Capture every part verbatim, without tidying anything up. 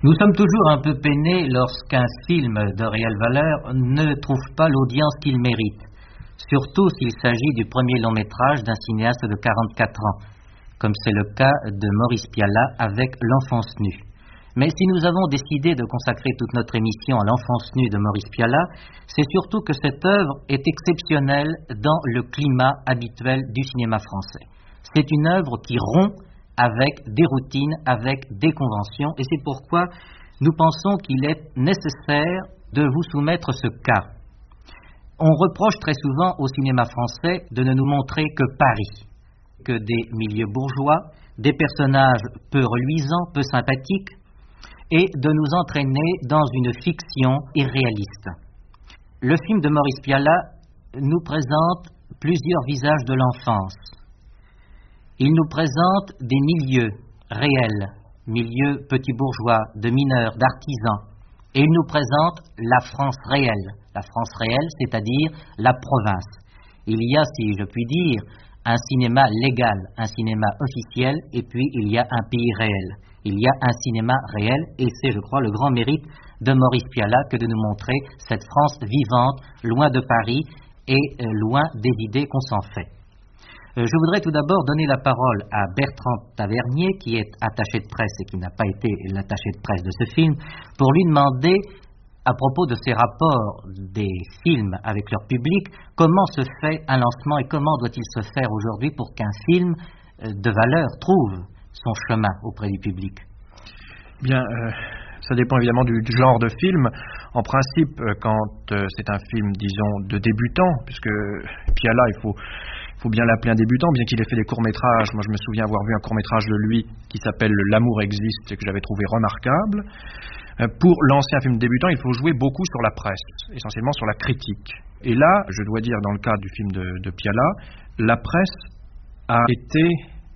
Nous sommes toujours un peu peinés lorsqu'un film de réelle valeur ne trouve pas l'audience qu'il mérite, surtout s'il s'agit du premier long métrage d'un cinéaste de quarante-quatre ans, comme c'est le cas de Maurice Pialat avec L'Enfance nue. Mais si nous avons décidé de consacrer toute notre émission à L'Enfance nue de Maurice Pialat, c'est surtout que cette œuvre est exceptionnelle dans le climat habituel du cinéma français. C'est une œuvre qui rompt avec des routines, avec des conventions, et c'est pourquoi nous pensons qu'il est nécessaire de vous soumettre ce cas. On reproche très souvent au cinéma français de ne nous montrer que Paris, que des milieux bourgeois, des personnages peu reluisants, peu sympathiques, et de nous entraîner dans une fiction irréaliste. Le film de Maurice Pialat nous présente plusieurs visages de l'enfance. Il nous présente des milieux réels, milieux petits bourgeois, de mineurs, d'artisans, et il nous présente la France réelle, la France réelle, c'est-à-dire la province. Il y a, si je puis dire, un cinéma légal, un cinéma officiel, et puis il y a un pays réel. Il y a un cinéma réel, et c'est, je crois, le grand mérite de Maurice Pialat que de nous montrer cette France vivante, loin de Paris et loin des idées qu'on s'en fait. Je voudrais tout d'abord donner la parole à Bertrand Tavernier, qui est attaché de presse et qui n'a pas été l'attaché de presse de ce film, pour lui demander, à propos de ces rapports des films avec leur public, comment se fait un lancement et comment doit-il se faire aujourd'hui pour qu'un film de valeur trouve son chemin auprès du public. Bien, euh, ça dépend évidemment du, du genre de film. En principe, euh, quand euh, c'est un film, disons, de débutant, puisque Pialat, il faut... Il faut bien l'appeler un débutant, bien qu'il ait fait des courts-métrages. Moi, je me souviens avoir vu un court-métrage de lui qui s'appelle « L'amour existe » et que j'avais trouvé remarquable. Pour lancer un film débutant, il faut jouer beaucoup sur la presse, essentiellement sur la critique. Et là, je dois dire, dans le cas du film de, de Pialat, la presse a été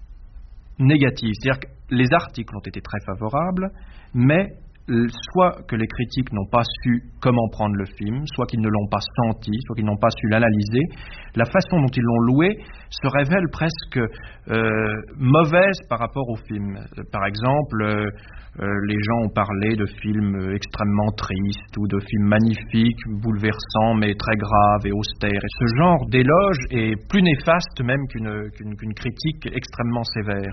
négative. C'est-à-dire que les articles ont été très favorables, mais soit que les critiques n'ont pas su comment prendre le film, soit qu'ils ne l'ont pas senti, soit qu'ils n'ont pas su l'analyser. La façon dont ils l'ont loué se révèle presque euh, mauvaise par rapport au film. Par exemple, euh, euh, les gens ont parlé de films extrêmement tristes ou de films magnifiques, bouleversants, mais très graves et austères. Et ce genre d'éloge est plus néfaste même qu'une, qu'une, qu'une critique extrêmement sévère.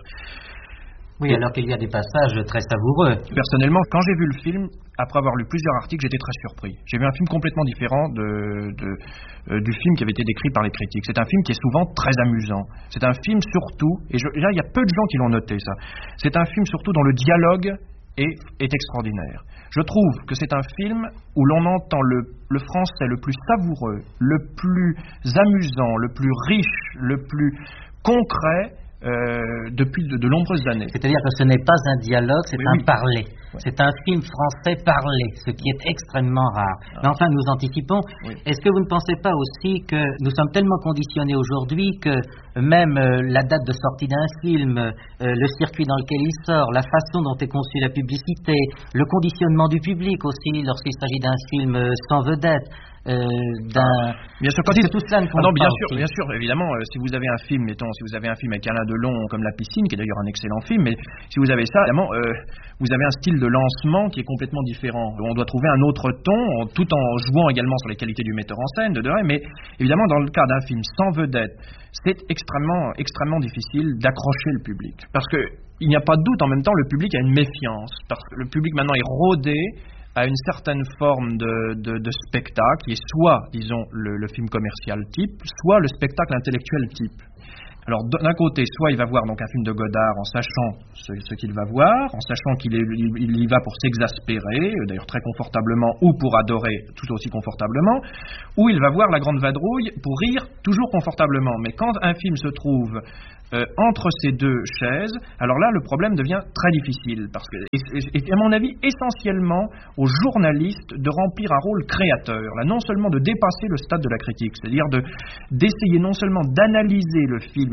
Oui, alors qu'il y a des passages très savoureux. Personnellement, quand j'ai vu le film, après avoir lu plusieurs articles, j'étais très surpris. J'ai vu un film complètement différent de, de, euh, du film qui avait été décrit par les critiques. C'est un film qui est souvent très amusant. C'est un film surtout, et je, là il y a peu de gens qui l'ont noté ça, c'est un film surtout dont le dialogue est, est extraordinaire. Je trouve que c'est un film où l'on entend le, le français le plus savoureux, le plus amusant, le plus riche, le plus concret, Euh, depuis de, de nombreuses années. C'est-à-dire que ce n'est pas un dialogue, c'est oui, un oui. parler. Ouais. C'est un film français parlé, ce qui est extrêmement rare. Ah. Mais enfin, nous anticipons. Oui. Est-ce que vous ne pensez pas aussi que nous sommes tellement conditionnés aujourd'hui que même euh, la date de sortie d'un film, euh, le circuit dans lequel il sort, la façon dont est conçue la publicité, le conditionnement du public aussi lorsqu'il s'agit d'un film euh, sans vedette, Euh, d'un... Ah, bien sûr, quand il... il... tout cela ne compte ah non, bien pas sûr, aussi. bien sûr, évidemment, euh, si vous avez un film, mettons, si vous avez un film avec Alain Delon comme La Piscine, qui est d'ailleurs un excellent film, mais si vous avez ça, évidemment, euh, vous avez un style de lancement qui est complètement différent. On doit trouver un autre ton, tout en jouant également sur les qualités du metteur en scène, de Deray, mais évidemment, dans le cas d'un film sans vedette, c'est extrêmement, extrêmement difficile d'accrocher le public. Parce que il n'y a pas de doute, en même temps, le public a une méfiance. Parce que le public maintenant est rodé à une certaine forme de, de, de spectacle, qui est soit, disons, le, le film commercial type, soit le spectacle intellectuel type. Alors, d'un côté, soit il va voir donc un film de Godard en sachant ce, ce qu'il va voir, en sachant qu'il est, il, il y va pour s'exaspérer, d'ailleurs très confortablement, ou pour adorer tout aussi confortablement, ou il va voir La Grande Vadrouille pour rire toujours confortablement. Mais quand un film se trouve euh, entre ces deux chaises, alors là, le problème devient très difficile, parce que, et, et, et à mon avis, essentiellement aux journalistes de remplir un rôle créateur, là, non seulement de dépasser le stade de la critique, c'est-à-dire de, d'essayer non seulement d'analyser le film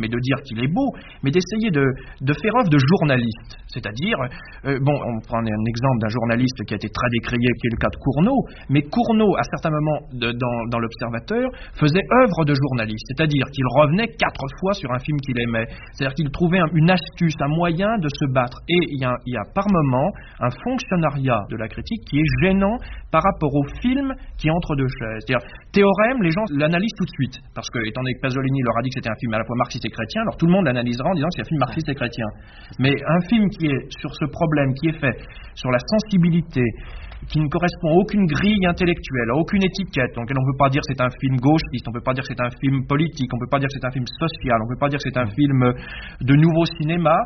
et de dire qu'il est beau, mais d'essayer de, de faire œuvre de journaliste. C'est-à-dire, euh, bon, on prend un exemple d'un journaliste qui a été très décrié, qui est le cas de Cournot, mais Cournot, à certains moments de, dans, dans l'Observateur, faisait œuvre de journaliste, c'est-à-dire qu'il revenait quatre fois sur un film qu'il aimait, c'est-à-dire qu'il trouvait un, une astuce, un moyen de se battre. Et il y a, il y a par moment un fonctionnariat de la critique qui est gênant par rapport au film qui est entre deux chaises. C'est-à-dire, Théorème, les gens l'analysent tout de suite, parce que, étant donné que Pasolini leur a dit que c'était un film à la fois marxiste et chrétien, alors tout le monde l'analysera en disant que c'est un film marxiste et chrétien. Mais un film qui est sur ce problème, qui est fait sur la sensibilité, qui ne correspond à aucune grille intellectuelle, à aucune étiquette, donc on ne peut pas dire que c'est un film gauchiste, on ne peut pas dire que c'est un film politique, on ne peut pas dire que c'est un film social, on ne peut pas dire que c'est un film de nouveau cinéma.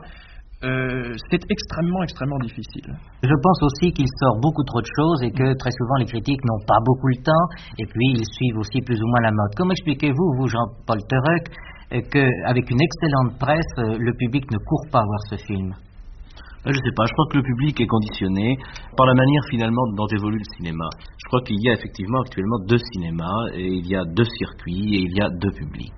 Euh, c'est extrêmement, extrêmement difficile. Je pense aussi qu'il sort beaucoup trop de choses et que très souvent les critiques n'ont pas beaucoup le temps et puis ils suivent aussi plus ou moins la mode. Comment expliquez-vous, vous Jean-Paul Tereuc, qu'avec une excellente presse, le public ne court pas voir ce film? Je ne sais pas, je crois que le public est conditionné par la manière finalement dont évolue le cinéma. Je crois qu'il y a effectivement actuellement deux cinémas et il y a deux circuits et il y a deux publics.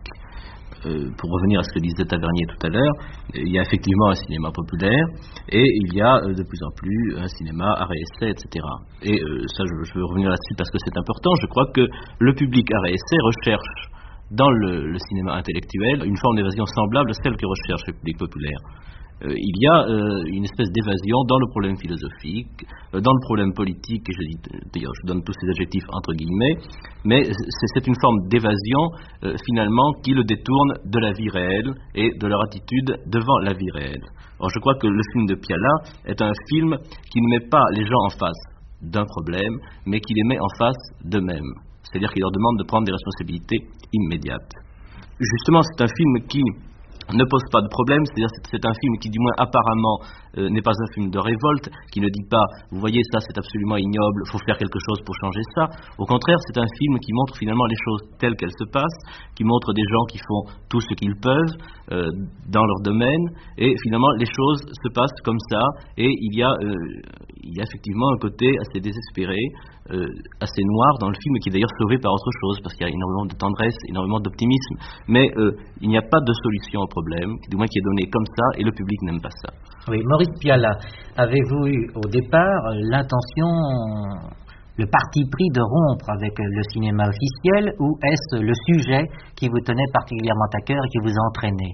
Euh, pour revenir à ce que disait Tavernier tout à l'heure, il y a effectivement un cinéma populaire et il y a euh, de plus en plus un cinéma art et essai, et cetera. Et euh, ça, je, je veux revenir là-dessus parce que c'est important. Je crois que le public art et essai recherche dans le, le cinéma intellectuel une forme d'évasion semblable à celle que recherche le public populaire. Euh, il y a euh, une espèce d'évasion dans le problème philosophique, euh, dans le problème politique, et je dis, d'ailleurs je donne tous ces adjectifs entre guillemets, mais c'est, c'est une forme d'évasion euh, finalement qui le détourne de la vie réelle et de leur attitude devant la vie réelle. Alors je crois que le film de Piala est un film qui ne met pas les gens en face d'un problème, mais qui les met en face d'eux-mêmes. C'est-à-dire qu'il leur demande de prendre des responsabilités immédiates. Justement, c'est un film qui ne pose pas de problème, c'est-à-dire que c'est un film qui, du moins apparemment, euh, n'est pas un film de révolte, qui ne dit pas, vous voyez, ça c'est absolument ignoble, il faut faire quelque chose pour changer ça. Au contraire, c'est un film qui montre finalement les choses telles qu'elles se passent, qui montre des gens qui font tout ce qu'ils peuvent euh, dans leur domaine, et finalement les choses se passent comme ça, et il y a, euh, il y a effectivement un côté assez désespéré, euh, assez noir dans le film, qui est d'ailleurs sauvé par autre chose, parce qu'il y a énormément de tendresse, énormément d'optimisme, mais euh, il n'y a pas de solution au problème, du moins qui est donné comme ça, et le public n'aime pas ça. Oui, Maurice Piala, avez-vous eu au départ l'intention, le parti pris de rompre avec le cinéma officiel, ou est-ce le sujet qui vous tenait particulièrement à cœur et qui vous a entraîné?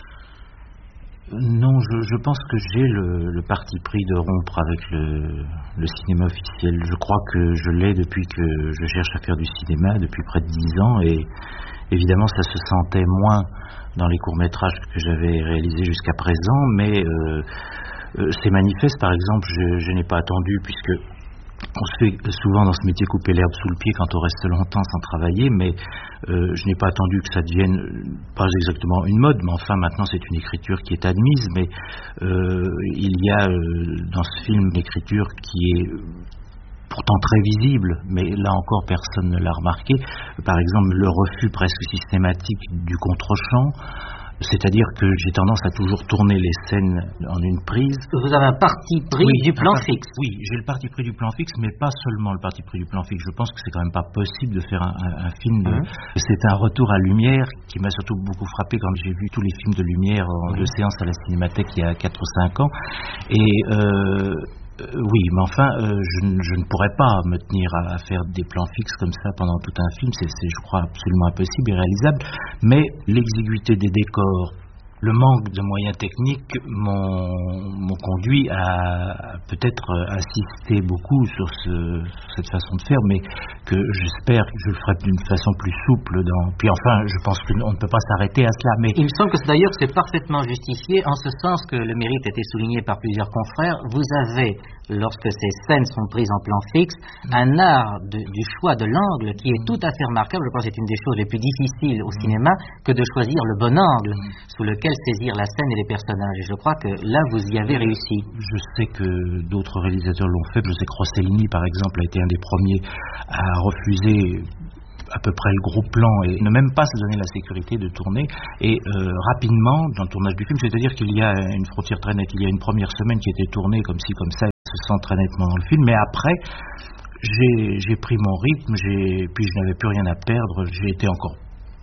Non, je, je pense que j'ai le, le parti pris de rompre avec le, le cinéma officiel. Je crois que je l'ai depuis que je cherche à faire du cinéma, depuis près de dix ans, et évidemment ça se sentait moins dans les courts-métrages que j'avais réalisés jusqu'à présent, mais euh, euh, c'est manifeste. Par exemple, je, je n'ai pas attendu, puisque on se fait souvent dans ce métier couper l'herbe sous le pied quand on reste longtemps sans travailler, mais euh, je n'ai pas attendu que ça devienne pas exactement une mode, mais enfin maintenant c'est une écriture qui est admise, mais euh, il y a euh, dans ce film une écriture qui est pourtant très visible, mais là encore personne ne l'a remarqué. Par exemple, le refus presque systématique du contre-champ, c'est-à-dire que j'ai tendance à toujours tourner les scènes en une prise. Vous avez un parti pris oui, du plan par... fixe. Oui, j'ai le parti pris du plan fixe, mais pas seulement le parti pris du plan fixe. Je pense que c'est quand même pas possible de faire un, un, un film de... Mmh. C'est un retour à Lumière qui m'a surtout beaucoup frappé quand j'ai vu tous les films de Lumière en mmh. deux séances à la Cinémathèque il y a quatre ou cinq ans. Et... Euh, Euh, oui, mais enfin, euh, je, je ne pourrais pas me tenir à, à faire des plans fixes comme ça pendant tout un film, c'est, c'est je crois, absolument impossible, irréalisable, mais l'exiguïté des décors, le manque de moyens techniques m'ont, m'ont conduit à, à peut-être insister beaucoup sur ce, cette façon de faire, mais que j'espère que je le ferai d'une façon plus souple. Dans... Puis enfin, je pense qu'on ne peut pas s'arrêter à cela. Mais il me semble que c'est, d'ailleurs c'est parfaitement justifié, en ce sens que le mérite a été souligné par plusieurs confrères. Vous avez, lorsque ces scènes sont prises en plan fixe, un art de, du choix de l'angle qui est tout à fait remarquable. Je pense que c'est une des choses les plus difficiles au cinéma que de choisir le bon angle sous lequel saisir la scène et les personnages. Et je crois que là, vous y avez réussi. Je sais que d'autres réalisateurs l'ont fait. Je sais que Rossellini, par exemple, a été un des premiers à refuser à peu près le gros plan et ne même pas se donner la sécurité de tourner. Et euh, rapidement, dans le tournage du film, c'est-à-dire qu'il y a une frontière très nette. Il y a une première semaine qui était tournée comme ci, comme ça, et se sent très nettement dans le film. Mais après, j'ai, j'ai pris mon rythme, j'ai, puis je n'avais plus rien à perdre. J'ai été encore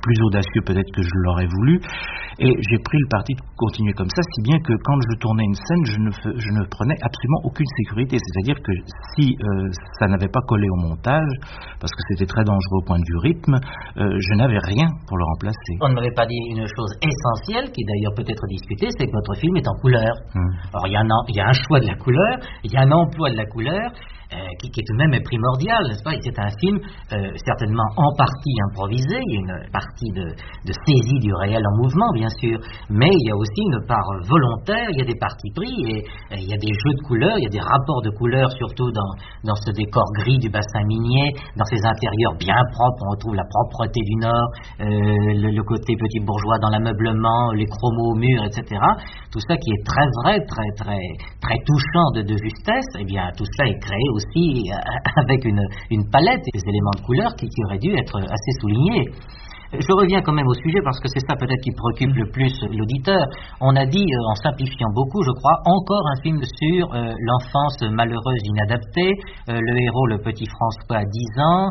plus audacieux peut-être que je l'aurais voulu. Et j'ai pris le parti de continuer comme ça, si bien que quand je tournais une scène, je ne, je ne prenais absolument aucune sécurité. C'est-à-dire que si euh, ça n'avait pas collé au montage, parce que c'était très dangereux au point de vue rythme, euh, je n'avais rien pour le remplacer. On ne m'avait pas dit une chose essentielle, qui d'ailleurs peut être discutée, c'est que votre film est en couleur. Hum. Alors il y, a un, il y a un choix de la couleur, il y a un emploi de la couleur, Euh, qui, qui est tout de même primordial, n'est-ce pas? C'est un film euh, certainement en partie improvisé, il y a une partie de, de saisie du réel en mouvement, bien sûr, mais il y a aussi une part volontaire, il y a des partis pris, et, et il y a des jeux de couleurs, il y a des rapports de couleurs, surtout dans, dans ce décor gris du bassin minier, dans ces intérieurs bien propres, on retrouve la propreté du Nord, euh, le, le côté petit bourgeois dans l'ameublement, les chromos au mur, et cetera. Tout ça qui est très vrai, très, très, très touchant de, de justesse, eh bien, tout ça est créé aussi avec une, une palette et des éléments de couleur qui, qui auraient dû être assez soulignés. Je reviens quand même au sujet parce que c'est ça peut-être qui préoccupe le plus l'auditeur. On a dit, euh, en simplifiant beaucoup, je crois, encore un film sur euh, l'enfance malheureuse inadaptée. Euh, le héros, le petit François, a dix ans,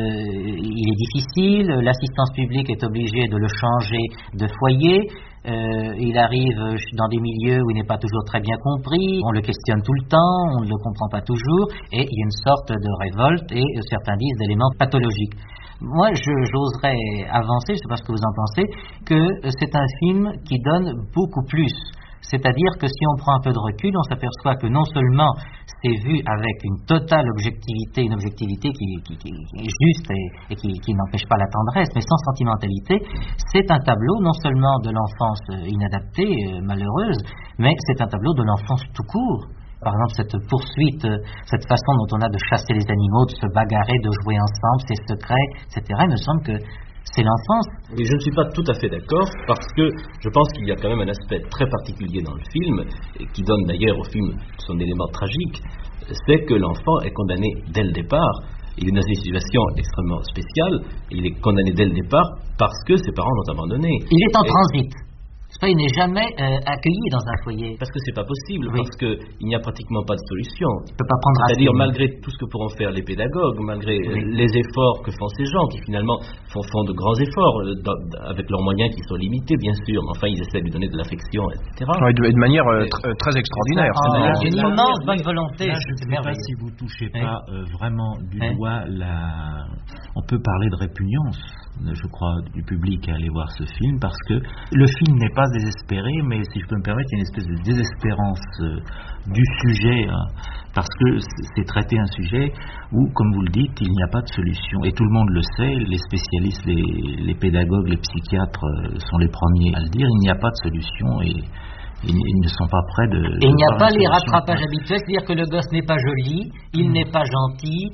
euh, il est difficile, l'assistance publique est obligée de le changer de foyer. Euh, il arrive dans des milieux où il n'est pas toujours très bien compris, on le questionne tout le temps, on ne le comprend pas toujours, et il y a une sorte de révolte et euh, certains disent d'éléments pathologiques. Moi, je, j'oserais avancer, je ne sais pas ce que vous en pensez, que c'est un film qui donne beaucoup plus. C'est-à-dire que si on prend un peu de recul, on s'aperçoit que non seulement c'est vu avec une totale objectivité, une objectivité qui, qui, qui, qui est juste et, et qui, qui n'empêche pas la tendresse, mais sans sentimentalité, c'est un tableau non seulement de l'enfance inadaptée, malheureuse, mais c'est un tableau de l'enfance tout court. Par exemple, cette poursuite, cette façon dont on a de chasser les animaux, de se bagarrer, de jouer ensemble, ces secrets, et cetera, il me semble que c'est l'enfance. Et je ne suis pas tout à fait d'accord, parce que je pense qu'il y a quand même un aspect très particulier dans le film, et qui donne d'ailleurs au film son élément tragique, c'est que l'enfant est condamné dès le départ. Il est dans une situation extrêmement spéciale, il est condamné dès le départ parce que ses parents l'ont abandonné. Il est en et transit. Il n'est jamais euh, accueilli dans un foyer. Parce que c'est pas possible, oui. Parce qu'il n'y a pratiquement pas de solution. Il peut pas prendre C'est-à-dire, malgré tout ce que pourront faire les pédagogues, malgré oui. les efforts que font ces gens, qui finalement font, font de grands efforts, euh, dans, avec leurs moyens qui sont limités, bien sûr, mais enfin, ils essaient de lui donner de l'affection, et cetera. Oui, de, de manière euh, tr- très extraordinaire. Oh, c'est une immense bonne volonté. Là, je ne sais pas si vous ne touchez pas euh, vraiment du hein? doigt la... On peut parler de répugnance, je crois, du public à aller voir ce film, parce que le film n'est pas désespéré, mais si je peux me permettre, il y a une espèce de désespérance euh, du sujet, hein, parce que c'est traiter un sujet où, comme vous le dites, il n'y a pas de solution. Et tout le monde le sait, les spécialistes, les, les pédagogues, les psychiatres euh, sont les premiers à le dire, il n'y a pas de solution et ils, ils ne sont pas prêts de... Et il n'y a pas les solution. rattrapages habituels, c'est-à-dire que le gosse n'est pas joli, il mmh. n'est pas gentil,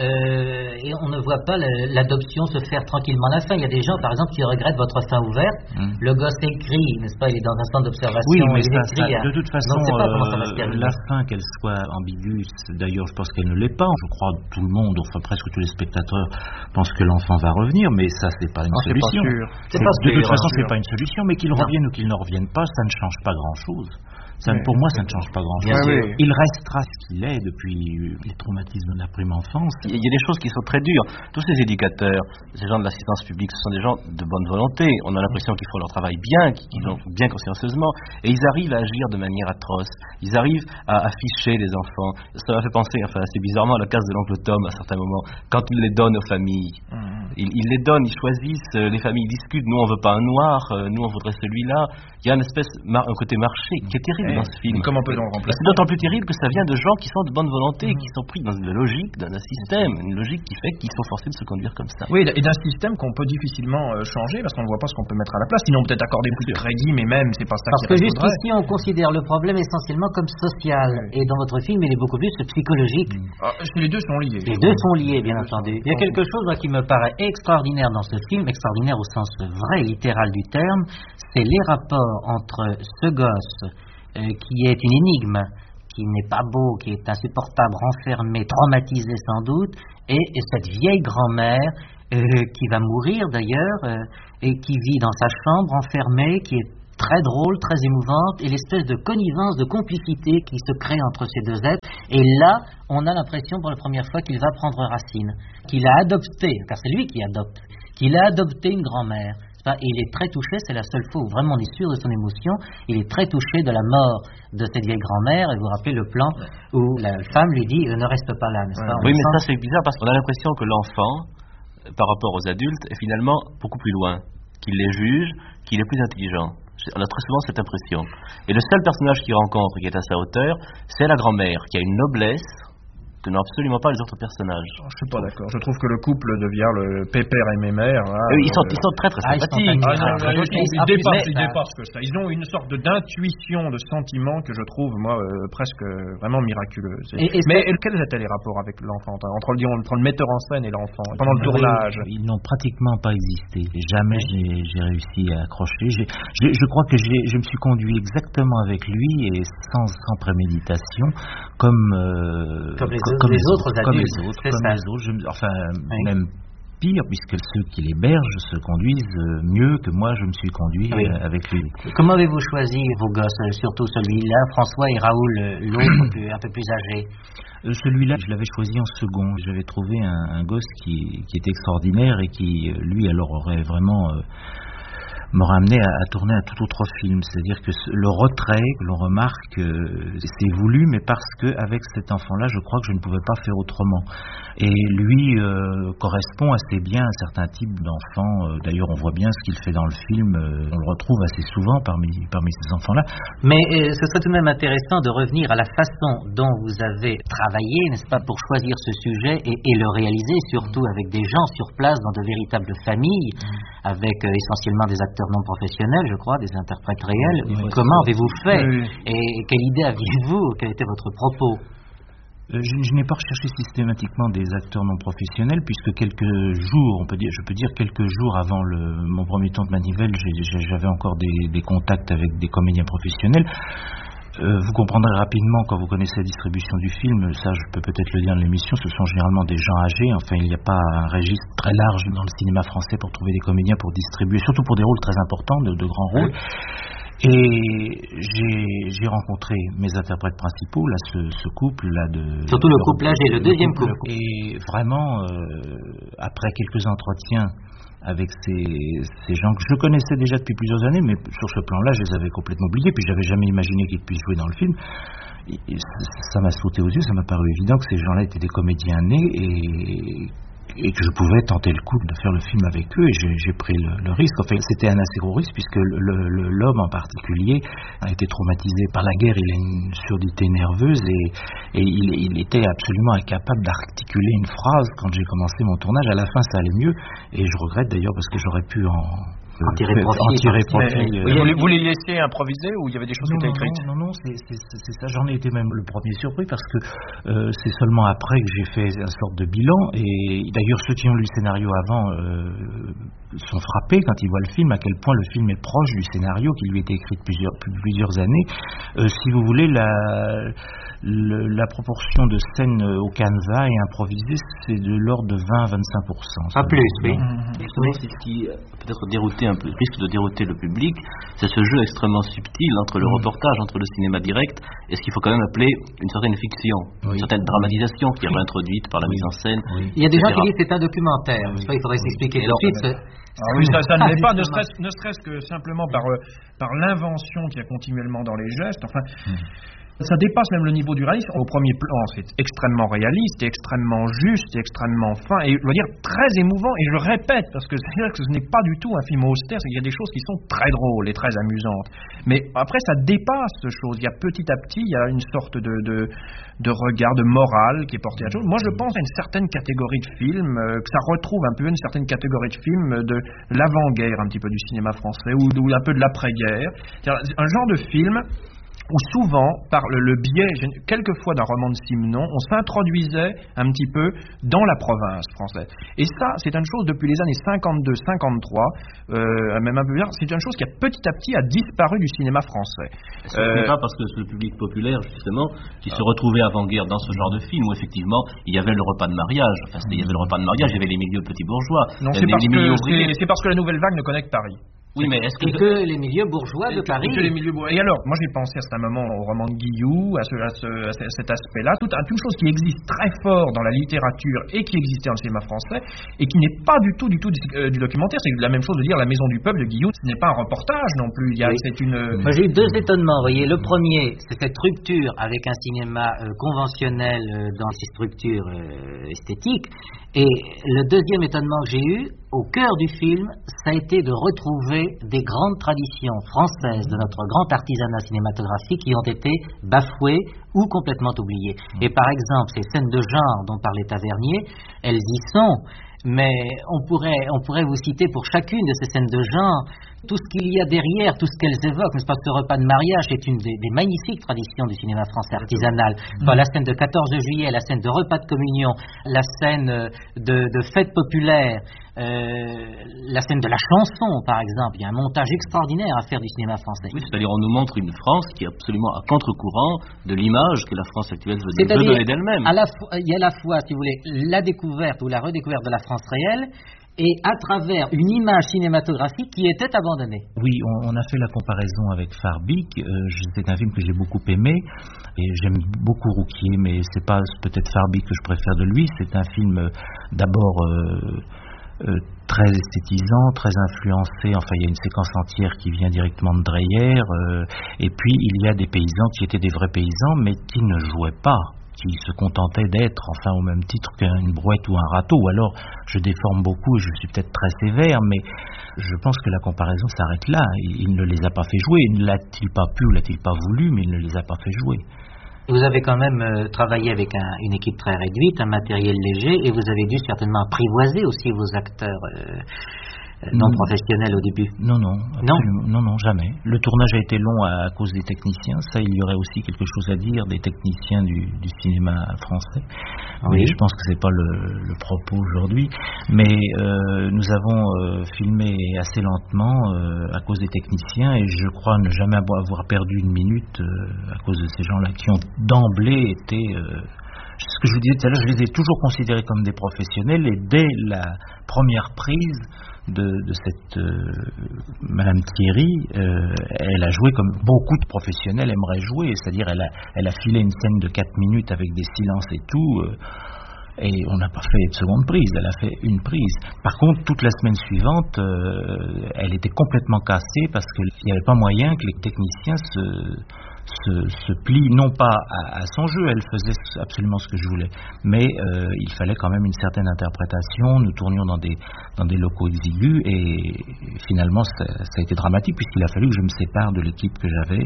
Euh, et on ne voit pas l'adoption se faire tranquillement à la fin. Il y a des gens, par exemple, qui regrettent votre fin ouverte. Mm. Le gosse écrit, n'est-ce pas? Il est dans un centre d'observation. Oui, mais il ça, écrit, ça, de toute façon, pas euh, la fin, qu'elle soit ambiguë, d'ailleurs, je pense qu'elle ne l'est pas. Je crois que tout le monde, enfin presque tous les spectateurs, pensent que l'enfant va revenir, mais ça, c'est pas une non, solution. C'est pas sûr. C'est pas de sûr, toute façon, sûr. c'est pas une solution, mais qu'ils reviennent ou qu'ils ne reviennent pas, ça ne change pas grand-chose. Ça, pour moi, ça ne change pas grand-chose. Oui, oui. Il restera ce qu'il est depuis les traumatismes de la prime enfance. Il y a des choses qui sont très dures. Tous ces éducateurs, ces gens de l'assistance publique, ce sont des gens de bonne volonté. On a l'impression qu'ils font leur travail bien, qu'ils font bien consciencieusement, et ils arrivent à agir de manière atroce. Ils arrivent à afficher les enfants. Ça m'a fait penser, enfin, assez bizarrement, à la case de l'oncle Tom à certains moments, quand ils les donnent aux familles. Ils, ils les donnent, ils choisissent, les familles discutent. Nous, on veut pas un noir, nous, on voudrait celui-là. Il y a une espèce, un côté marché qui est terrible. Dans ce film. Comment peut-on le remplacer? C'est d'autant plus terrible que ça vient de gens qui sont de bonne volonté, mmh. qui sont pris dans une logique, dans un système, une logique qui fait qu'ils sont forcés de se conduire comme ça. Oui, et d'un système qu'on peut difficilement euh, changer parce qu'on ne voit pas ce qu'on peut mettre à la place. Sinon, peut-être accorder plus de crédit, mais même, c'est pas ça parce qui que jusqu'ici, on considère le problème essentiellement comme social, oui. Et dans votre film, il est beaucoup plus psychologique. Mmh. Ah, les deux sont liés. Les deux sont liés, bien entendu. Il y a quelque chose là, qui me paraît extraordinaire dans ce film, extraordinaire au sens vrai, littéral du terme, c'est les rapports entre ce gosse Euh, qui est une énigme, qui n'est pas beau, qui est insupportable, renfermé, traumatisé sans doute, et, et cette vieille grand-mère euh, qui va mourir d'ailleurs, euh, et qui vit dans sa chambre enfermée, qui est très drôle, très émouvante, et l'espèce de connivence, de complicité qui se crée entre ces deux êtres. Et là, on a l'impression pour la première fois qu'il va prendre racine, qu'il a adopté, car c'est lui qui adopte, qu'il a adopté une grand-mère. Il est très touché, c'est la seule fois où vraiment on est sûr de son émotion. Il est très touché de la mort de cette vieille grand-mère. Et vous vous rappelez le plan où la femme lui dit euh, ne reste pas là, n'est-ce pas? Oui, mais ça c'est bizarre parce qu'on a l'impression que l'enfant, par rapport aux adultes, est finalement beaucoup plus loin, qu'il les juge, qu'il est plus intelligent. On a très souvent cette impression. Et le seul personnage qu'il rencontre qui est à sa hauteur, c'est la grand-mère, qui a une noblesse que n'ont absolument pas les autres personnages. Je ne suis pas d'accord. Je trouve que le couple devient le pépère et mémère. Là, ils, sont, euh... ils sont très très ah, sympathiques. Ah, non, non, ils, ils, ils dépassent, ils ça... dépassent que ça. Ils ont une sorte d'intuition, de sentiment que je trouve, moi, euh, presque vraiment miraculeuse. Et, et mais et quels étaient les rapports avec l'enfant, entre, entre le metteur en scène et l'enfant, pendant le tournage? Ils n'ont pratiquement pas existé. Jamais j'ai, j'ai réussi à accrocher. J'ai, j'ai, je crois que j'ai, je me suis conduit exactement avec lui et sans, sans préméditation, comme... Euh, comme les, comme, comme les autres adultes. Comme les autres, comme les autres. Je, enfin, oui. Même pire, puisque ceux qui l'hébergent se conduisent mieux que moi je me suis conduit oui. avec lui. Comment avez-vous choisi vos gosses, surtout celui-là, François et Raoul, l'autre un peu plus âgé? Celui-là, je l'avais choisi en second. J'avais trouvé un, un gosse qui, qui était extraordinaire et qui, lui, alors aurait vraiment... Euh, m'aurait amené à, à tourner un tout autre film, c'est-à-dire que le retrait, que l'on remarque, euh, c'est voulu, mais parce que avec cet enfant-là, je crois que je ne pouvais pas faire autrement. Et lui euh, correspond assez bien à un certain type d'enfant. Euh, d'ailleurs, on voit bien ce qu'il fait dans le film. Euh, on le retrouve assez souvent parmi parmi ces enfants-là. Mais euh, ce serait tout de même intéressant de revenir à la façon dont vous avez travaillé, n'est-ce pas, pour choisir ce sujet et, et le réaliser, surtout avec des gens sur place, dans de véritables familles, mmh. avec euh, essentiellement des acteurs non professionnels, je crois, des interprètes réels. Oui, Comment avez-vous fait oui. Et quelle idée aviez-vous? Quel était votre propos? Je, je n'ai pas recherché systématiquement des acteurs non professionnels, puisque quelques jours, on peut dire, je peux dire quelques jours avant le, mon premier temps de manivelle, j'ai, j'avais encore des, des contacts avec des comédiens professionnels. Euh, vous comprendrez rapidement quand vous connaissez la distribution du film, ça je peux peut-être le dire dans l'émission, ce sont généralement des gens âgés, enfin il n'y a pas un registre très large dans le cinéma français pour trouver des comédiens pour distribuer, surtout pour des rôles très importants, de, de grands rôles. Et j'ai, j'ai rencontré mes interprètes principaux, là, ce, ce couple-là de... Surtout le couple âgé, le, le deuxième couple. couple. Et vraiment, euh, après quelques entretiens avec ces, ces gens que je connaissais déjà depuis plusieurs années, mais sur ce plan-là, je les avais complètement oubliés, puis j'avais jamais imaginé qu'ils puissent jouer dans le film. Et ça m'a sauté aux yeux, ça m'a paru évident que ces gens-là étaient des comédiens nés et... et que je pouvais tenter le coup de faire le film avec eux, et j'ai, j'ai pris le, le risque. Enfin, c'était un assez gros risque, puisque le, le, l'homme en particulier a été traumatisé par la guerre, il a une surdité nerveuse, et, et il, il était absolument incapable d'articuler une phrase quand j'ai commencé mon tournage. À la fin, ça allait mieux, et je regrette d'ailleurs, parce que j'aurais pu en... En tirer profit. En tirer profit. Mais, euh, vous, vous les laissiez improviser ou il y avait des choses non, qui étaient écrites? Non, non, non, c'est, c'est, c'est ça. J'en ai été même le premier surpris parce que euh, c'est seulement après que j'ai fait une sorte de bilan. Et d'ailleurs, ceux qui ont lu le scénario avant euh, sont frappés quand ils voient le film, à quel point le film est proche du scénario qui lui a été écrit depuis plusieurs, plusieurs années. Euh, si vous voulez, la, le, la proportion de scènes au canevas et improvisées, c'est de l'ordre de vingt à vingt-cinq pour cent. Pas plus, oui. Justement, c'est ce qui peut-être dérouté un peu, risque de dérouter le public, c'est ce jeu extrêmement subtil entre le mmh. reportage, entre le cinéma direct et ce qu'il faut quand même appeler une certaine fiction, oui. une certaine dramatisation qui est réintroduite par la oui. mise en scène. Oui. Il y a des gens qui disent que c'est un documentaire, oui. il faudrait oui. s'expliquer tout de suite. Ah oui, ça, ça ne l'est pas, ne serait-ce, ne serait-ce que simplement par, euh, par l'invention qu'il y a continuellement dans les gestes. Enfin, mmh. ça dépasse même le niveau du réalisme. Au premier plan, c'est extrêmement réaliste, extrêmement juste, extrêmement fin, et je veux dire très émouvant. Et je le répète parce que c'est vrai que ce n'est pas du tout un film austère. C'est qu'il y a des choses qui sont très drôles et très amusantes. Mais après, ça dépasse ce chose. Il y a petit à petit, il y a une sorte de, de, de regard, de morale qui est porté à la chose. Moi, je pense à une certaine catégorie de films, euh, que ça retrouve un peu une certaine catégorie de films de l'avant-guerre, un petit peu du cinéma français, ou, ou un peu de l'après-guerre. C'est-à-dire un genre de film où souvent, par le, le biais, quelquefois d'un roman de Simenon, on s'introduisait un petit peu dans la province française. Et ça, c'est une chose depuis les années cinquante-deux cinquante-trois, euh, même un peu bien, c'est une chose qui a petit à petit a disparu du cinéma français. Ce n'est euh, pas parce que c'est le public populaire, justement, qui ah. se retrouvait avant-guerre dans ce genre de film, où effectivement, il y avait le repas de mariage. Enfin, il y avait le repas de mariage, il y avait les milieux petits bourgeois. Non, c'est parce, que, c'est, c'est parce que la nouvelle vague ne connaît que Paris. Oui, mais est-ce que... Et que les milieux bourgeois de Paris... Que les milieux bourgeois. Et alors, moi j'ai pensé à un moment au roman de Guillou, à, ce, à, ce, à cet aspect-là, tout, à toute chose qui existe très fort dans la littérature et qui existait dans le cinéma français, et qui n'est pas du tout du, tout du, euh, du documentaire. C'est la même chose de dire La Maison du Peuple de Guillou, ce n'est pas un reportage non plus. Il y a, oui. c'est une... Moi j'ai eu deux étonnements, vous voyez. Le premier, c'est cette rupture avec un cinéma euh, conventionnel euh, dans ses structures euh, esthétiques. Et le deuxième étonnement que j'ai eu, au cœur du film, ça a été de retrouver des grandes traditions françaises de notre grand artisanat cinématographique qui ont été bafouées ou complètement oubliées. Et par exemple, ces scènes de genre dont parlait Tavernier, elles y sont, mais on pourrait, on pourrait vous citer pour chacune de ces scènes de genre tout ce qu'il y a derrière, tout ce qu'elles évoquent. N'est-ce pas que ce repas de mariage est une des, des magnifiques traditions du cinéma français artisanal. Enfin, la scène de quatorze juillet, la scène de repas de communion, la scène de, de fête populaire, euh, la scène de la chanson, par exemple. Il y a un montage extraordinaire à faire du cinéma français. Oui, c'est-à-dire on nous montre une France qui est absolument à contre-courant de l'image que la France actuelle veut, veut donner d'elle-même. À la fois, il y a à la fois, si vous voulez, la découverte ou la redécouverte de la France réelle, et à travers une image cinématographique qui était abandonnée. Oui, on, on a fait la comparaison avec Farbik. Euh, c'est un film que j'ai beaucoup aimé et j'aime beaucoup Rouquier, mais c'est pas peut-être Farbik que je préfère de lui. C'est un film euh, d'abord euh, euh, très esthétisant, très influencé. Enfin, il y a une séquence entière qui vient directement de Dreyer. Euh, et puis il y a des paysans qui étaient des vrais paysans, mais qui ne jouaient pas, qui se contentait d'être, enfin au même titre qu'une brouette ou un râteau. Ou alors, je déforme beaucoup et je suis peut-être très sévère, mais je pense que la comparaison s'arrête là. Il, il ne les a pas fait jouer. Ne l'a-t-il pas pu ou l'a-t-il pas voulu, mais il ne les a pas fait jouer. Vous avez quand même euh, travaillé avec un, une équipe très réduite, un matériel léger, et vous avez dû certainement apprivoiser aussi vos acteurs euh, non mmh. professionnels au début. Non, non, non, non, non, jamais. Le tournage a été long à, à cause des techniciens. Ça, il y aurait aussi quelque chose à dire des techniciens du, du cinéma français. Oui. Mais je pense que c'est pas le, le propos aujourd'hui. Mais euh, nous avons euh, filmé assez lentement euh, à cause des techniciens, et je crois ne jamais avoir perdu une minute euh, à cause de ces gens-là qui ont d'emblée été... Euh, ce que je vous disais tout à l'heure, je les ai toujours considérés comme des professionnels, et dès la première prise de, de cette euh, Madame Thierry, euh, elle a joué comme beaucoup de professionnels aimeraient jouer, c'est-à-dire elle a, elle a filé une scène de quatre minutes avec des silences et tout, euh, et on n'a pas fait de seconde prise, elle a fait une prise. Par contre, toute la semaine suivante, euh, elle était complètement cassée parce qu'il n'y avait pas moyen que les techniciens se... Se, se plie non pas à, à son jeu, elle faisait absolument ce que je voulais, mais euh, il fallait quand même une certaine interprétation. Nous tournions dans des, dans des locaux exigus, et finalement ça, ça a été dramatique puisqu'il a fallu que je me sépare de l'équipe que j'avais.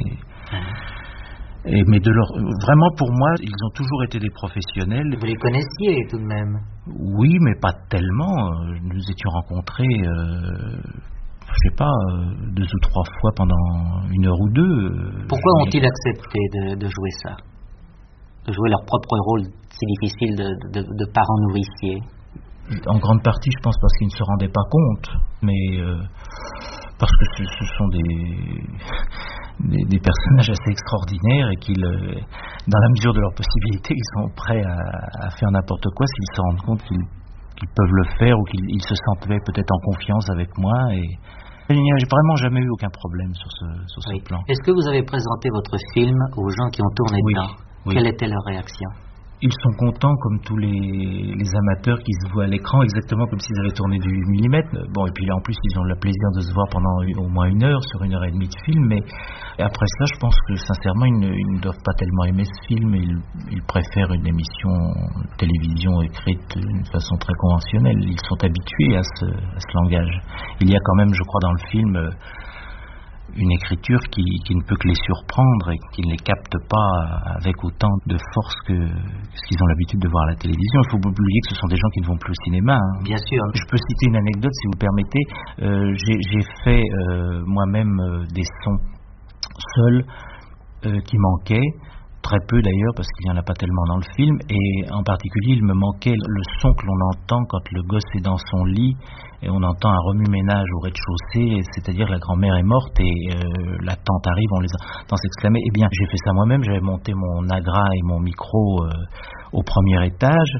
Et, mais de leur, vraiment pour moi, ils ont toujours été des professionnels. Vous les connaissiez tout de même? Oui, mais pas tellement. Nous étions rencontrés... Euh, je sais pas, deux ou trois fois pendant une heure ou deux. Pourquoi ont-ils accepté de, de jouer ça? De jouer leur propre rôle si difficile de, de, de parents nourriciers? En grande partie, je pense parce qu'ils ne se rendaient pas compte, mais euh, parce que ce, ce sont des, des, des personnages assez extraordinaires et qu'ils, euh, dans la mesure de leurs possibilités, ils sont prêts à, à faire n'importe quoi s'ils se rendent compte qu'ils qu'ils peuvent le faire, ou qu'ils ils se sentaient peut-être en confiance avec moi, et il n'y a vraiment jamais eu aucun problème sur ce, sur ce oui. plan. Est-ce que vous avez présenté votre film aux gens qui ont tourné oui. dedans? Oui. Quelle était leur réaction? Ils sont contents comme tous les, les amateurs qui se voient à l'écran, exactement comme s'ils avaient tourné du millimètre. Bon, et puis en plus ils ont le plaisir de se voir pendant au moins une heure sur une heure et demie de film, mais après ça je pense que sincèrement ils ne, ils ne doivent pas tellement aimer ce film, ils, ils préfèrent une émission télévision écrite d'une façon très conventionnelle. Ils sont habitués à ce, à ce langage. Il y a quand même, je crois, dans le film une écriture qui, qui ne peut que les surprendre et qui ne les capte pas avec autant de force que ce qu'ils ont l'habitude de voir à la télévision. Il faut pas oublier que ce sont des gens qui ne vont plus au cinéma. Hein. Bien sûr. Je peux citer une anecdote, si vous permettez. Euh, j'ai, j'ai fait euh, moi-même euh, des sons seuls euh, qui manquaient. Très peu d'ailleurs, parce qu'il n'y en a pas tellement dans le film, et en particulier il me manquait le son que l'on entend quand le gosse est dans son lit et on entend un remue-ménage au rez-de-chaussée, c'est-à-dire la grand-mère est morte et euh, la tante arrive, on les entend s'exclamer. Eh bien, j'ai fait ça moi-même, j'avais monté mon agra et mon micro euh, au premier étage,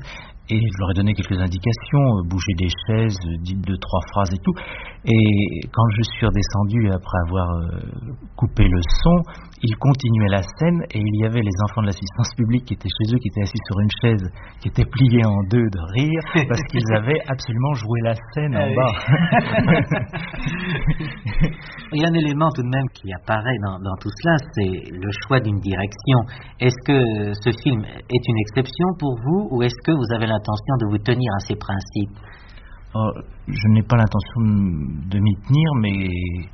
Et je leur ai donné quelques indications, euh, bouger des chaises, euh, dites deux, trois phrases et tout. Et quand je suis redescendu après avoir euh, coupé le son, ils continuaient la scène et il y avait les enfants de l'assistance publique qui étaient chez eux, qui étaient assis sur une chaise, qui était pliée en deux de rire, parce qu'ils avaient absolument joué la scène en bas. Il y a un élément tout de même qui apparaît dans, dans tout cela, c'est le choix d'une direction. Est-ce que ce film est une exception pour vous ou est-ce que vous avez l'intention de vous tenir à ces principes? Oh, je n'ai pas l'intention de m'y tenir, mais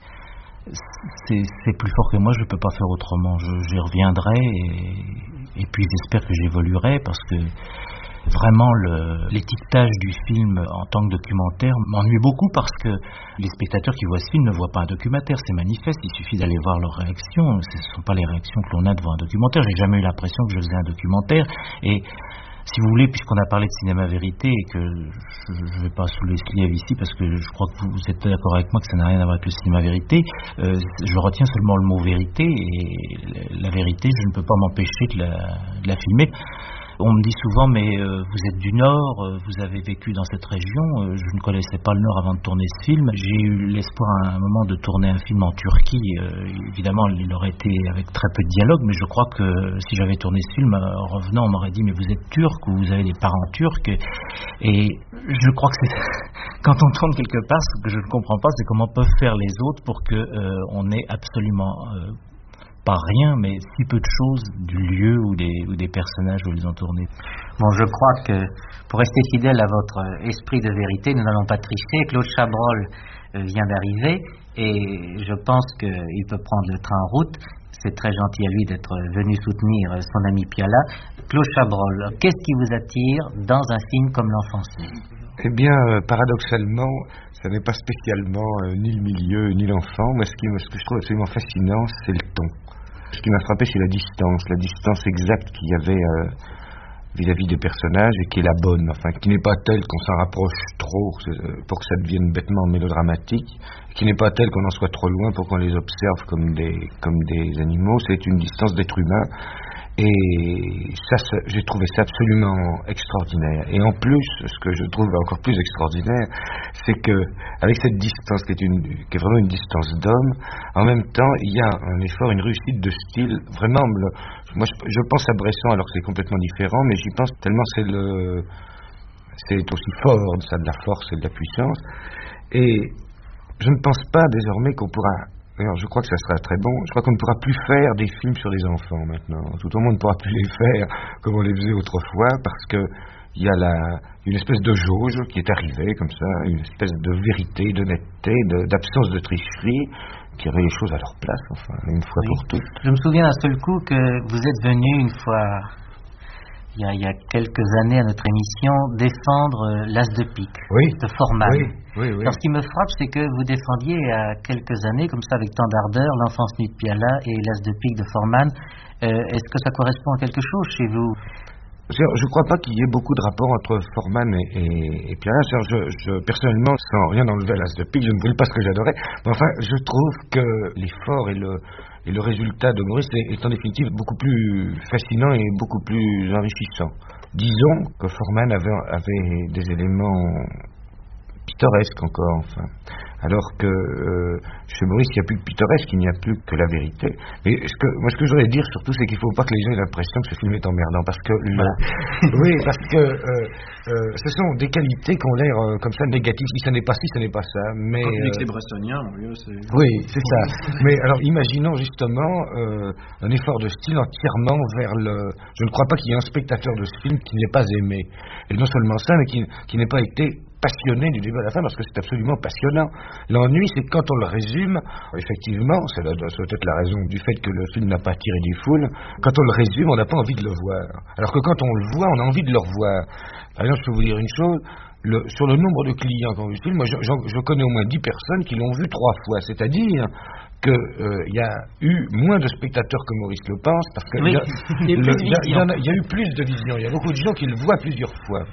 c'est, c'est plus fort que moi, je ne peux pas faire autrement. Je, j'y reviendrai et, et puis j'espère que j'évoluerai parce que vraiment le, l'étiquetage du film en tant que documentaire m'ennuie beaucoup parce que les spectateurs qui voient ce film ne voient pas un documentaire, c'est manifeste, il suffit d'aller voir leurs réactions, ce ne sont pas les réactions que l'on a devant un documentaire. J'ai jamais eu l'impression que je faisais un documentaire et si vous voulez, puisqu'on a parlé de cinéma vérité et que je ne vais pas soulever ce lièvre ici parce que je crois que vous, vous êtes d'accord avec moi que ça n'a rien à voir avec le cinéma vérité, euh, je retiens seulement le mot vérité et la vérité, je ne peux pas m'empêcher de la, de la filmer. On me dit souvent, mais euh, vous êtes du Nord, euh, vous avez vécu dans cette région. Euh, je ne connaissais pas le Nord avant de tourner ce film. J'ai eu l'espoir à un moment de tourner un film en Turquie. Euh, évidemment, il aurait été avec très peu de dialogue, mais je crois que si j'avais tourné ce film, en revenant, on m'aurait dit, mais vous êtes turc ou vous avez des parents turcs. Et je crois que c'est quand on tourne quelque part, ce que je ne comprends pas, c'est comment peuvent faire les autres pour que euh, on ait absolument euh, pas rien, mais si peu de choses du lieu ou des, ou des personnages où ils ont tourné. Bon, je crois que pour rester fidèle à votre esprit de vérité, nous n'allons pas tricher. Claude Chabrol vient d'arriver et je pense qu'il peut prendre le train en route. C'est très gentil à lui d'être venu soutenir son ami Piala. Claude Chabrol, qu'est-ce qui vous attire dans un film comme L'Enfance nue? Eh bien, euh, paradoxalement, ça n'est pas spécialement euh, ni le milieu, ni l'enfant. Moi, ce, qui, ce que je trouve absolument fascinant, c'est le ton. Ce qui m'a frappé, c'est la distance, la distance exacte qu'il y avait euh, vis-à-vis des personnages et qui est la bonne, enfin, qui n'est pas telle qu'on s'en rapproche trop pour que ça devienne bêtement mélodramatique, qui n'est pas telle qu'on en soit trop loin pour qu'on les observe comme des, comme des animaux. C'est une distance d'être humain. Et ça, ça, j'ai trouvé ça absolument extraordinaire. Et en plus, ce que je trouve encore plus extraordinaire, c'est que avec cette distance qui est, une, qui est vraiment une distance d'homme, en même temps, il y a un effort, une réussite de style. Vraiment, le, moi, je, je pense à Bresson, alors que c'est complètement différent, mais j'y pense tellement c'est le, c'est aussi fort, ça a de la force et de la puissance. Et je ne pense pas désormais qu'on pourra. Alors, je crois que ça sera très bon. Je crois qu'on ne pourra plus faire des films sur les enfants maintenant. Tout au moins, on ne pourra plus les faire comme on les faisait autrefois parce que il y a la, une espèce de jauge qui est arrivée comme ça, une espèce de vérité, d'honnêteté, de, d'absence de tricherie qui remet les choses à leur place, enfin, une fois oui. pour toutes. Je me souviens d'un seul coup que vous êtes venu une fois, il y a, il y a quelques années à notre émission, défendre euh, l'As de pique oui. de Forman. Oui. Oui, oui. Alors, ce qui me frappe, c'est que vous défendiez il y a quelques années, comme ça, avec tant d'ardeur, L'Enfance nue de Piala et l'As de pique de Forman. Euh, est-ce que ça correspond à quelque chose chez vous? Je ne crois pas qu'il y ait beaucoup de rapport entre Forman et, et, et Piala. Je, je, personnellement, sans rien enlever à l'As de pique, je ne voulais pas ce que j'adorais. Mais enfin, je trouve que l'effort et le, et le résultat de Maurice est, est en définitive beaucoup plus fascinant et beaucoup plus enrichissant. Disons que Forman avait, avait des éléments pittoresque encore, enfin. Alors que euh, chez Maurice, il n'y a plus que pittoresque, il n'y a plus que la vérité. Mais ce que, moi, ce que je voudrais dire surtout, c'est qu'il ne faut pas que les gens aient l'impression que ce film est emmerdant, parce que le, voilà. oui, parce que euh, euh, ce sont des qualités qui ont l'air euh, comme ça négatives. Si ce n'est pas ci, ce n'est pas ça. Mais quand tu dis que c'est bressonien, c'est. Oui, c'est ça. Mais alors, imaginons justement euh, un effort de style entièrement vers le. Je ne crois pas qu'il y ait un spectateur de ce film qui n'ait pas aimé, et non seulement ça, mais qui, qui n'ait pas été passionné du début à la fin, parce que c'est absolument passionnant. L'ennui, c'est quand on le résume, effectivement, c'est peut-être la raison du fait que le film n'a pas attiré des foules, quand on le résume, on n'a pas envie de le voir. Alors que quand on le voit, on a envie de le revoir. Par exemple, je peux vous dire une chose, le, sur le nombre de clients qui ont vu ce film, moi je, je, je connais au moins dix personnes qui l'ont vu trois fois, c'est-à-dire qu'il euh, y a eu moins de spectateurs que Maurice le pense, parce qu'il oui, y, y, y, y, y a eu plus de visions, il y a beaucoup de gens qui le voient plusieurs fois.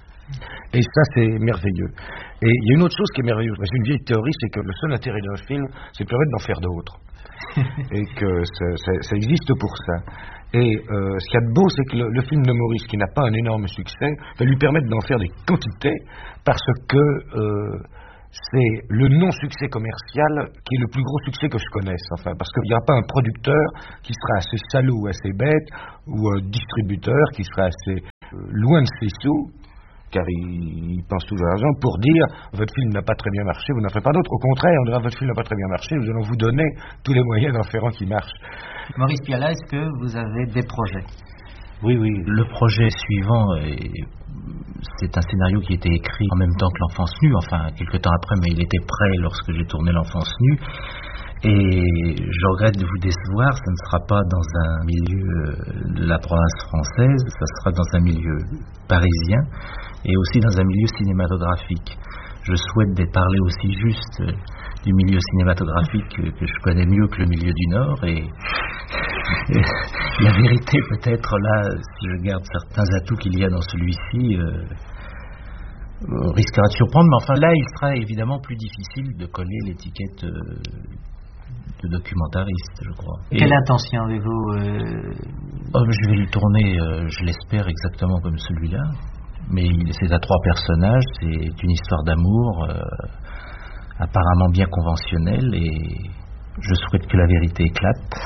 Et ça, c'est merveilleux. Et il y a une autre chose qui est merveilleuse. J'ai une vieille théorie, c'est que le seul intérêt d'un film, c'est permettre d'en faire d'autres. Et que ça, ça, ça existe pour ça. Et euh, ce qu'il y a de beau, c'est que le, le film de Maurice, qui n'a pas un énorme succès, va lui permettre d'en faire des quantités, parce que euh, c'est le non-succès commercial qui est le plus gros succès que je connaisse. Enfin, parce qu'il n'y aura pas un producteur qui sera assez salaud ou assez bête, ou un distributeur qui sera assez euh, loin de ses sous, car il, il pense toujours à l'argent, pour dire votre film n'a pas très bien marché, vous n'en ferez pas d'autre. Au contraire, on dira votre film n'a pas très bien marché, nous allons vous donner tous les moyens d'en faire un qui marche. Maurice Pialat, est-ce que vous avez des projets? Oui, oui. Le projet suivant, est... c'est un scénario qui a été écrit en même temps que L'Enfance Nue, enfin quelques temps après, mais il était prêt lorsque j'ai tourné L'Enfance Nue. Et je regrette de vous décevoir, ce ne sera pas dans un milieu de la province française, ça sera dans un milieu parisien et aussi dans un milieu cinématographique. Je souhaite parler aussi juste du milieu cinématographique que, que je connais mieux que le milieu du Nord, et, et la vérité peut-être là, si je garde certains atouts qu'il y a dans celui-ci, euh, risquera de surprendre, mais enfin là il sera évidemment plus difficile de coller l'étiquette euh, de documentariste, je crois. Et quelle intention avez-vous euh... oh, je vais le tourner, euh, je l'espère, exactement comme celui-là, mais c'est à trois personnages, c'est une histoire d'amour euh, apparemment bien conventionnelle, et je souhaite que la vérité éclate.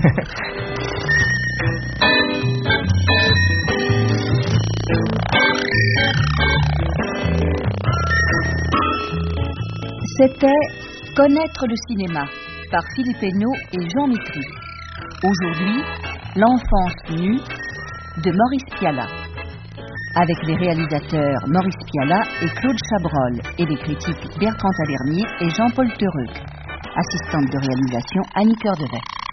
C'était Connaître le cinéma par Philippe Hainaut et Jean Mitry. Aujourd'hui, L'Enfance Nue de Maurice Pialat, avec les réalisateurs Maurice Pialat et Claude Chabrol, et les critiques Bertrand Tavernier et Jean-Paul Theureux. Assistante de réalisation Annie Coeur de Vert.